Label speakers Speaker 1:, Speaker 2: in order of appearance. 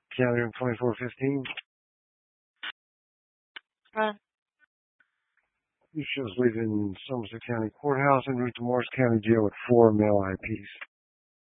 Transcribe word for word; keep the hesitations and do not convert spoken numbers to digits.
Speaker 1: County Room twenty-four fifteen.
Speaker 2: Uh,
Speaker 1: You shows leaving Somerset County Courthouse en route to Morris County Jail with four male I Ps.